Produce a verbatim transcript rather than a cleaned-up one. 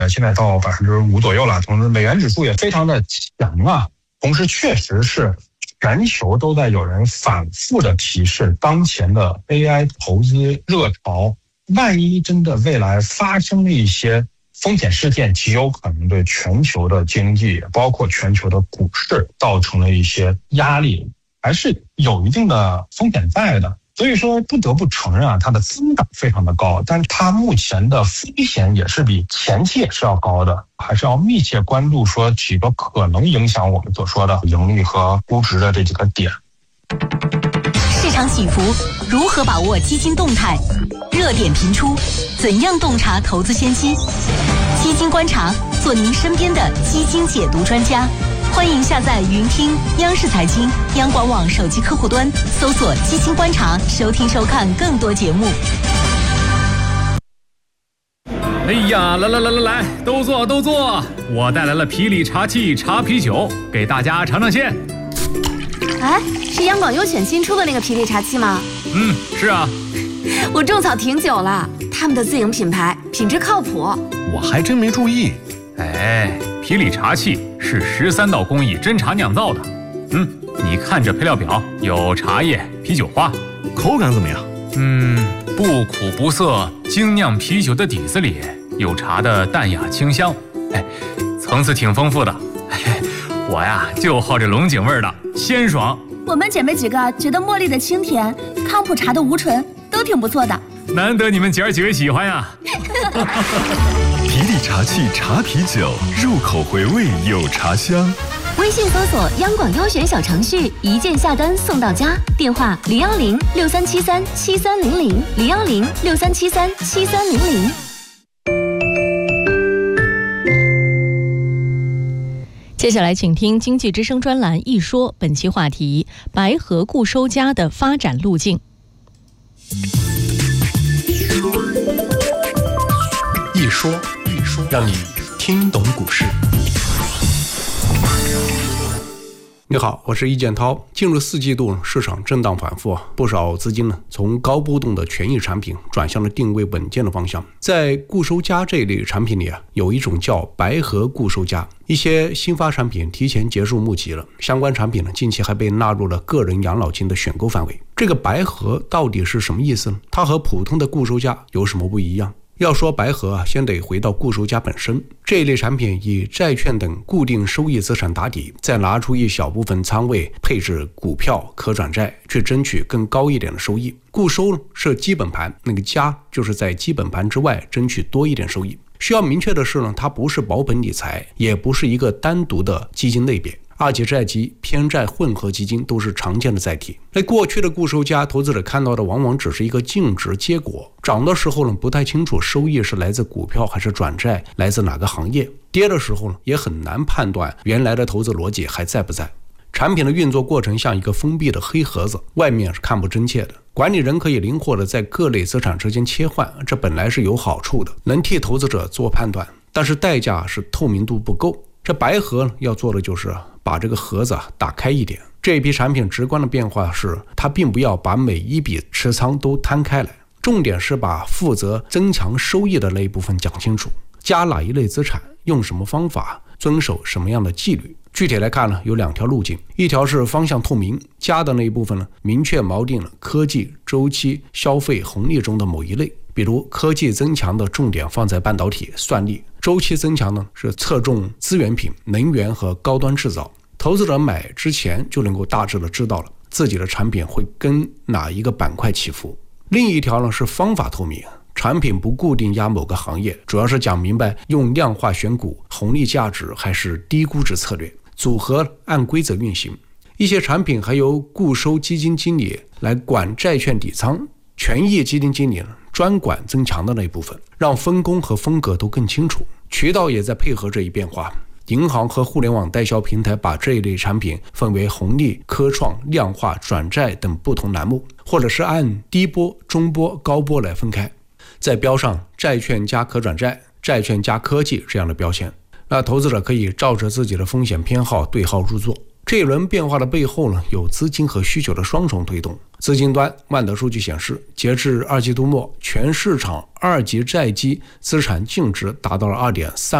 呃，现在到百分之五左右了，同时美元指数也非常的强啊。同时，确实是全球都在有人反复的提示，当前的 A I 投资热潮，万一真的未来发生了一些风险事件，极有可能对全球的经济，包括全球的股市造成了一些压力，还是有一定的风险在的。所以说不得不承认啊，它的增长非常的高，但是它目前的风险也是比前期也是要高的，还是要密切关注说几个可能影响我们所说的盈利和估值的这几个点。 市场起伏，如何把握基金动态？热点频出，怎样洞察投资先机？基金观察，做您身边的基金解读专家。欢迎下载云听央视财经、央广网手机客户端，搜索基金观察，收听收看更多节目。 哎呀，来来来来来，都坐都坐！我带来了皮里茶气茶啤酒，给大家尝尝鲜。 哎，是央广优选新出的那个皮里茶气吗？ 嗯，是啊。 我种草挺久了，他们的自营品牌，品质靠谱。 我还真没注意。 哎，皮里茶气是十三道工艺真茶酿造的。嗯，你看这配料表，有茶叶、啤酒花， 口感怎么样？ 嗯，不苦不涩，精酿啤酒的底子里有茶的淡雅清香，哎，层次挺丰富的。哎，我呀就好这龙井味的，鲜爽。 我们姐妹几个觉得茉莉的清甜，康普茶的无醇都挺不错的。 难得你们姐儿几个喜欢呀！ 皮里茶气茶啤酒，入口回味有茶香。 微信搜索央广优选小程序，一键下单送到家。电话零幺零六三七三七三零零零幺零六三七三七三零零。接下来请听经济之声专栏一说，本期话题：白河固收加的发展路径。 一说一说，让你听懂股市。你好，我是易建涛。进入四季度，市场震荡反复，不少资金呢从高波动的权益产品转向了定位稳健的方向。在固收加这一类产品里啊，有一种叫白河固收加，一些新发产品提前结束募集了，相关产品呢近期还被纳入了个人养老金的选购范围。这个白河到底是什么意思呢？它和普通的固收加有什么不一样？要说白河啊，先得回到固收加本身。这一类产品以债券等固定收益资产打底，再拿出一小部分仓位配置股票、可转债，去争取更高一点的收益。固收是基本盘，那个加就是在基本盘之外争取多一点收益。需要明确的是呢，它不是保本理财，也不是一个单独的基金类别。二级债基、偏债混合基金都是常见的载体。在过去的固收加，投资者看到的往往只是一个净值结果，涨的时候呢不太清楚收益是来自股票还是转债，来自哪个行业；跌的时候呢也很难判断原来的投资逻辑还在不在。产品的运作过程像一个封闭的黑盒子，外面是看不真切的。管理人可以灵活的在各类资产之间切换，这本来是有好处的，能替投资者做判断，但是代价是透明度不够。这白盒要做的就是把这个盒子打开一点。这一批产品直观的变化是，它并不要把每一笔持仓都摊开来，重点是把负责增强收益的那一部分讲清楚，加哪一类资产，用什么方法，遵守什么样的纪律。具体来看呢，有两条路径，一条是方向透明，加的那一部分呢，明确锚定了科技、周期、消费红利中的某一类，比如科技增强的重点放在半导体、算力，周期增强呢是侧重资源品、能源和高端制造。投资者买之前就能够大致的知道了自己的产品会跟哪一个板块起伏。另一条呢是方法透明，产品不固定压某个行业，主要是讲明白用量化选股、红利价值还是低估值策略，组合按规则运行。一些产品还由固收基金经理来管债券底仓，权益基金经理呢专管增强的那一部分，让分工和风格都更清楚。渠道也在配合这一变化，银行和互联网代销平台把这一类产品分为红利、科创、量化、转债等不同栏目，或者是按低波、中波、高波来分开，再标上债券加可转债、债券加科技这样的标签。那投资者可以照着自己的风险偏好对号入座。 这一轮变化的背后呢，有资金和需求的双重推动。资金端，万德数据显示，截至二季度末，全市场二级债基资产净值达到了 二点三